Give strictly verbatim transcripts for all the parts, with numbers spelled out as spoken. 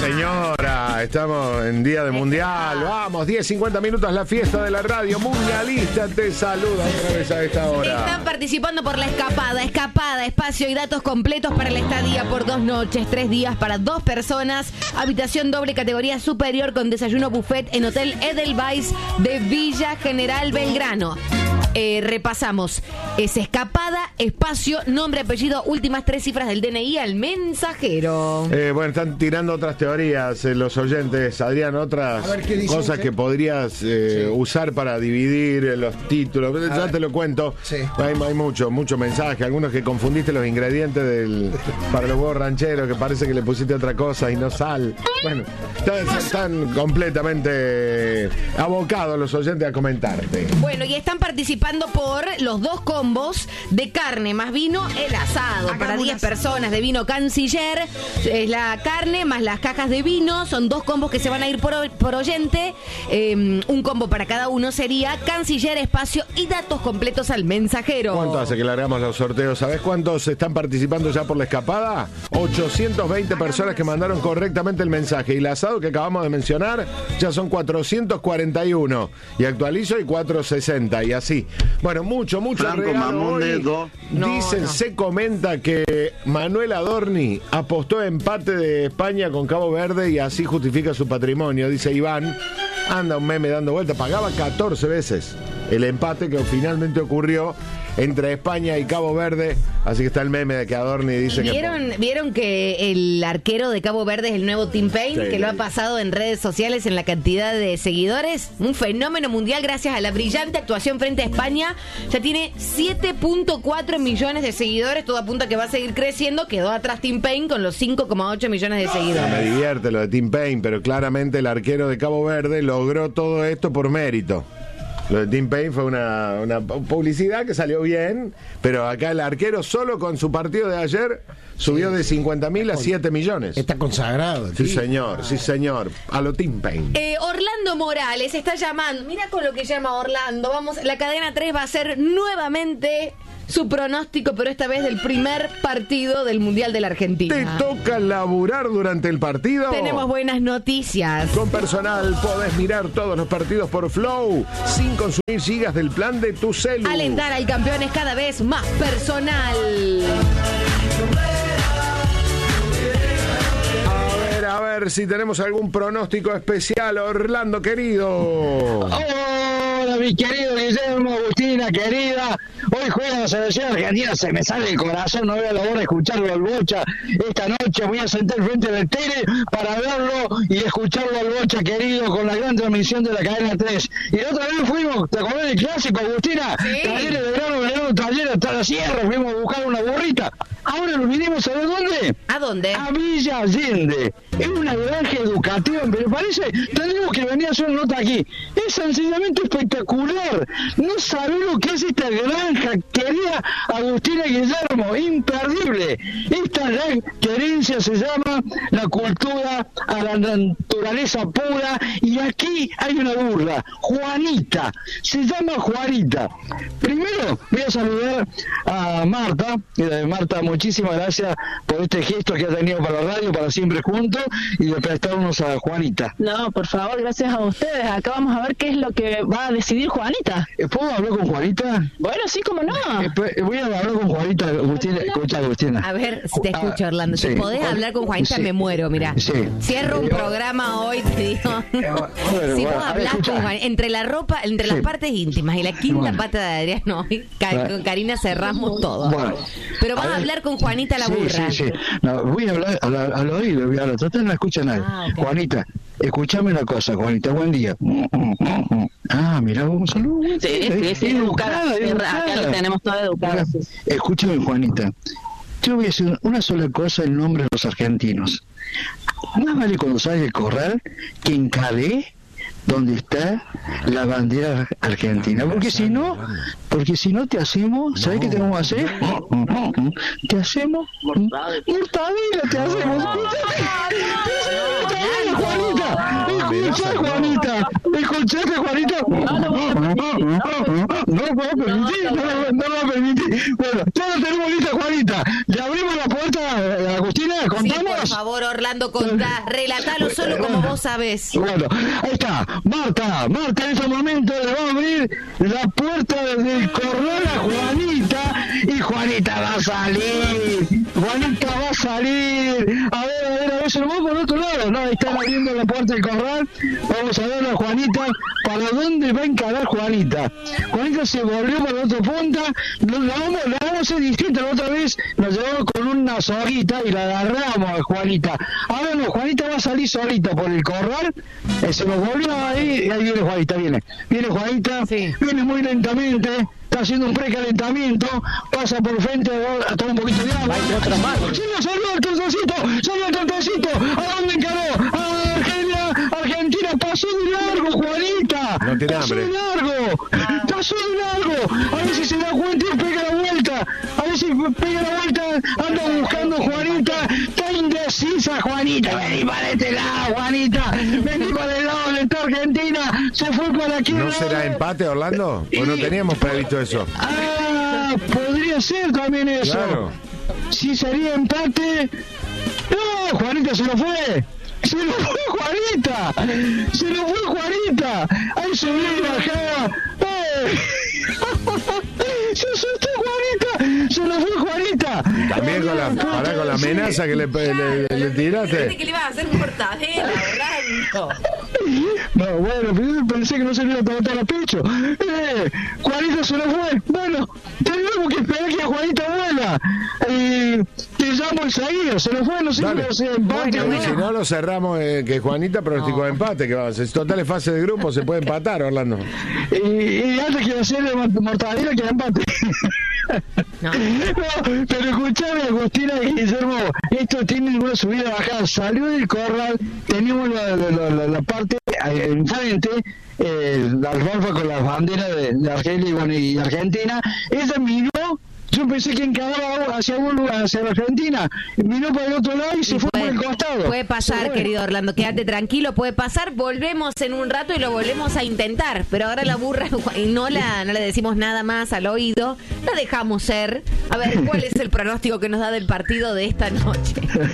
señora, estamos en día de mundial. Vamos, diez, cincuenta minutos, la fiesta de la radio mundialista te saluda otra vez a esta hora. Están participando por la escapada, escapada, espacio y datos completos para la estadía por dos noches, tres días para dos personas, habitación doble categoría superior con desayuno buffet en Hotel Edelweiss de Villa General Belgrano. Eh, repasamos, es escapada, espacio, nombre, apellido, últimas tres cifras del D N I al mensajero. Eh, bueno, están tirando otras teorías eh, los oyentes, Adrián, otras ver, cosas usted? que podrías eh, sí. usar para dividir eh, los títulos. A ya ver. te lo cuento. Sí. Hay, hay mucho, mucho mensaje, algunos que confundiste los ingredientes del para los huevos rancheros, que parece que le pusiste otra cosa y no sal. Bueno, están, están completamente abocados los oyentes a comentarte. Bueno, y están participando por los dos combos de carne más vino, el asado. Acá para diez personas de vino Canciller. Es la carne más las cajas de vino. Son dos combos que se van a ir por, por oyente. Eh, un combo para cada uno sería Canciller, espacio y datos completos al mensajero. ¿Cuánto hace que largamos los sorteos? ¿Sabés cuántos están participando ya por la escapada? ochocientas veinte personas que mandaron correctamente el mensaje. Y el asado que acabamos de mencionar ya son cuatrocientos cuarenta y uno. Y actualizo y cuatrocientos sesenta. Y así. Bueno, mucho, mucho Franco regalo hoy. Dedo. Dicen, no, no. se comenta que Manuel Adorni apostó empate de España con Cabo Verde y así justifica su patrimonio. Dice Iván, anda un meme dando vuelta, pagaba catorce veces el empate que finalmente ocurrió entre España y Cabo Verde, así que está el meme de que Adorni dice ¿Vieron, que... ¿Vieron que el arquero de Cabo Verde es el nuevo Tim Payne? Sí, que lo ha pasado en redes sociales en la cantidad de seguidores. Un fenómeno mundial gracias a la brillante actuación frente a España. Ya tiene siete punto cuatro millones de seguidores, todo apunta a que va a seguir creciendo. Quedó atrás Tim Payne con los cinco coma ocho millones de seguidores. No me divierte lo de Tim Payne, pero claramente el arquero de Cabo Verde logró todo esto por mérito. Lo de Tim Payne fue una, una publicidad que salió bien, pero acá el arquero solo con su partido de ayer subió de cincuenta mil a siete millones. Está consagrado. Sí, tío. señor, sí, señor. A lo Tim Payne. Eh, Orlando Morales está llamando. Mira con lo que llama Orlando. Vamos, la cadena tres va a ser nuevamente su pronóstico, pero esta vez del primer partido del Mundial de la Argentina. ¿Te toca laburar durante el partido? Tenemos buenas noticias. Con personal podés mirar todos los partidos por Flow sin consumir gigas del plan de tu celu. Alentar al campeón es cada vez más personal. A ver, a ver si tenemos algún pronóstico especial, Orlando querido. Hola, mi querido Guillermo, Agustina, querida. Hoy juega la selección argentina, se me sale el corazón, no veo la hora de escucharlo al Bocha. Esta noche voy a sentar frente del tele para verlo y escucharlo al Bocha, querido, con la gran transmisión de la cadena tres. Y la otra vez fuimos, ¿te acordás del clásico, Agustina? Sí. Talleres de verano, verano, talleres hasta la sierra, fuimos a buscar una burrita. Ahora nos vinimos a ver dónde. ¿A dónde? A Villa Allende. Es una granja educativa, pero parece, tendríamos que venir a hacer una nota aquí. Es sencillamente espectacular. No sabés lo que es esta granja, querida Agustina y Guillermo, imperdible. Esta gran querencia se llama la cultura a la naturaleza pura, y aquí hay una burla, Juanita, se llama Juanita. Primero voy a saludar a Marta, eh, Marta, muchísimas gracias por este gesto que ha tenido para la radio, para siempre juntos, y de prestarnos a Juanita. No, por favor, gracias a ustedes. Acá vamos a ver qué es lo que va a decidir Juanita. ¿Puedo hablar con Juanita? Bueno, sí, cómo no. Eh, voy a hablar con Juanita, Agustina. Escucha, Agustina. A ver, si te escucho, ah, Orlando. Si sí. podés hablar con Juanita, sí. me muero, mira. Sí. Cierro un programa hoy, te digo. Bueno, si bueno, vos hablás con Juanita, entre la ropa, entre sí. las partes íntimas y la quinta bueno. pata de Adrián, hoy con Karina cerramos todo. Bueno, pero vas a, a hablar con Juanita la sí, burra. Sí, sí. No, voy a hablar al, al oído, voy a hablar. Total, no escucha nadie. Ah, okay. Juanita, escuchame una cosa, Juanita, buen día. Ah, mira, un saludo. Sí, sí, sí, sí, educada, educada. Acá lo tenemos toda educada. Sí. Escúchame, Juanita. Yo voy a decir una sola cosa en nombre de los argentinos. Más vale cuando sale el corral que en Calais, donde está la bandera argentina, porque si no, porque si no te hacemos, ¿sabes qué tenemos que hacer? Te hacemos mortadela, te hacemos. Juanita, escucha, Juanita, escuchaste, Juanita. No lo puedo permitir, no lo voy a permitir. Bueno, ya lo tenemos lista, Juanita. Le abrimos la puerta a Agustina, contamos. Sí, por favor, Orlando. Orlando, contá, relatalo solo como vos sabés. Bueno, ahí está, Marta, Marta en este momento le va a abrir la puerta del corral a Juanita, y Juanita va a salir, Juanita va a salir, a ver, a ver, a ver, se lo vamos por otro lado, no, ahí están abriendo la puerta del corral, vamos a ver a Juanita, ¿para dónde va a encarar Juanita? Juanita se volvió por la otra punta, la vamos, la vamos a hacer distinta, la otra vez nos llevamos con una soguita y la agarramos a Juanita, ahora no, Juanita va a salir solita por el corral, eh, se nos volvió ahí, y ahí viene Juanita, viene, viene Juanita, sí. Viene muy lentamente, está haciendo un precalentamiento, pasa por frente a, a tomar un poquito de agua. Señor, salió el troncito, salió el troncito, ¿a dónde encaró? A Argelia, Argentina, pasó de largo, Juanita. No tiene pasó hambre. de largo, pasó de largo. A ver si se da cuenta y pega la vuelta. A ver si pega la vuelta, anda buscando Juanita. Está indecisa, Juanita. Vení para este lado, Juanita. Vení para el lado de esta Argentina. Se fue para aquí. ¿No será empate, Orlando? ¿O no teníamos previsto eso? Ah, podría ser también eso. Claro. Si sería empate. No, Juanita se lo fue. Se lo fue Juanita. Se lo fue Juanita. Ahí subió y bajaba. ¡Eh! Se asustó Juanita. Se lo fue Juanita. También con la, pará, con la amenaza que le, le, le, le tiraste. Que le ibas a hacer mortadela, Orlando. No, bueno, pero pensé que no se le iba a tomar a pecho. Eh, Juanita se lo fue. Bueno, tenemos que esperar que Juanita vuela. Eh, te llamo enseguida. Se lo fue, no sé si lo empate. Bueno, bueno. Si no lo cerramos, eh, que Juanita pronosticó no. empate. Que va a ser total es fase de grupo, se puede empatar, Orlando. Y, y antes que hacerle mortadela, que empate. No. No, pero escuchame, Agustina y Guillermo, esto tiene una subida bajada. Salió del corral, teníamos la, la, la, la parte enfrente, eh, la alfalfa con las banderas de, de Argelia y, bueno, y Argentina. Ella miró, yo pensé que encaraba hacia, hacia la Argentina, miró para el otro lado y, y se fue puede, por el costado. Puede pasar, querido Orlando, quédate tranquilo, puede pasar, volvemos en un rato y lo volvemos a intentar, pero ahora la burra no la no le decimos nada más al oído, la dejamos ser. A ver, ¿cuál es el pronóstico que nos da del partido de esta noche?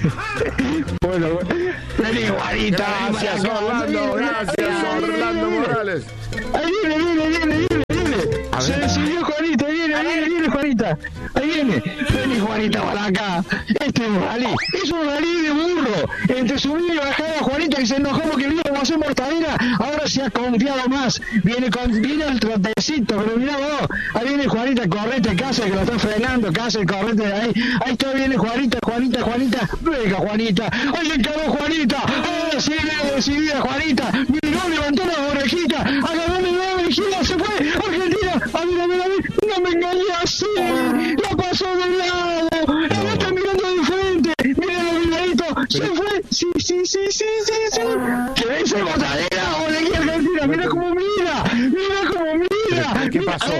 Bueno, vení, Juanita. Gracias, Orlando, gracias, Orlando Morales. Ahí viene, viene, viene, viene, viene. Se decidió Juanita, viene, viene, viene Juanita. Ahí viene. Vení, Juanita, para acá. Este es un rally. Es un rally de burro. Entre subir y bajar a Juanita, que se enojó porque vino como a hacer mortadera. Ahora se ha confiado más. Viene con, viene el trotecito, pero mirá vos. Ahí viene Juanita, correte, casa, que lo está frenando, casa, el correte de ahí. Ahí está, viene Juanita, Juanita, Juanita. Venga, Juanita. Ahí encaró Juanita. Ahora sí viene decidida Juanita. Miró, levantó la orejita. Agarró la orejita, se fue. Argentina. A ver, a ver, a ver. No me engañas. La pasó de lado. La está mirando de frente. Mira los videitos. Se fue. Sí, sí, sí, sí, sí, sí. ¿Qué es el botadera o de aquí Argentina? Mira cómo mira. Mira cómo mira. ¿Qué pasó,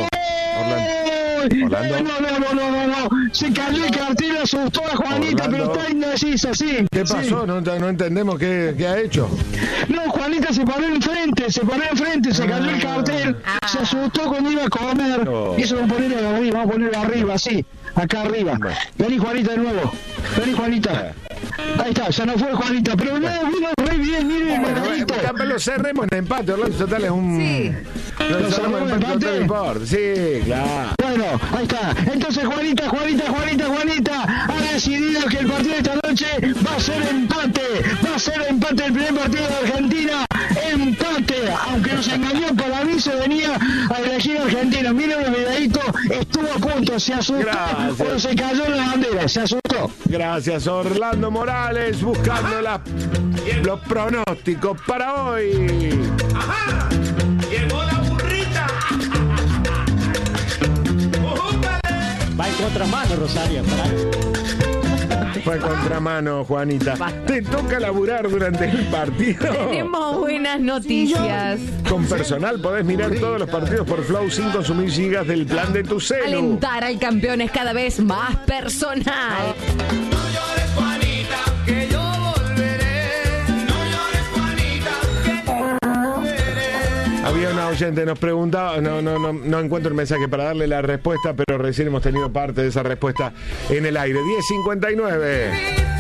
Orlando? Orlando. No, no, no, no, no, no. Se cayó el cartel, asustó a Juanita, Orlando. Pero está indecisa, sí. ¿Qué pasó? Sí. No, no entendemos qué, qué ha hecho. No, Juanita se paró enfrente, se paró enfrente, se cayó el cartel, ah. se asustó cuando iba a comer. Oh. Y eso vamos a ponerlo arriba, vamos a ponerlo arriba, así, acá arriba. Bueno. Vení, Juanita, de nuevo. Vení, Juanita. Ahí está, ya no fue Juanita, pero no, vino re bien, miren, Margarito. Bueno, lo cerremos en empate, Orlando, total es un... Sí. Lo cerramos en empate, no importa. Sí, claro. Bueno, ahí está. Entonces, Juanita, Juanita, Juanita, Juanita ha decidido que el partido de esta noche va a ser empate. Va a ser empate el primer partido de Argentina. Empate. Aunque nos engañó, para mí se venía a elegir Argentina. Miren el videito, estuvo a punto, se asustó. Gracias. Cuando se cayó en la bandera, se asustó. Gracias, Orlando Morales, buscando la, los pronósticos para hoy. Ajá, llegó la burrita. Va en contramano, Rosario. Fue contramano, Juanita. Basta. Te toca laburar durante el partido. Tenemos buenas noticias. Con personal podés mirar todos los partidos por Flow sin consumir gigas del plan de tu celu. Alentar al campeón es cada vez más personal. Había una oyente, nos preguntaba, no, no, no, no encuentro el mensaje para darle la respuesta, pero recién hemos tenido parte de esa respuesta en el aire. diez cincuenta y nueve.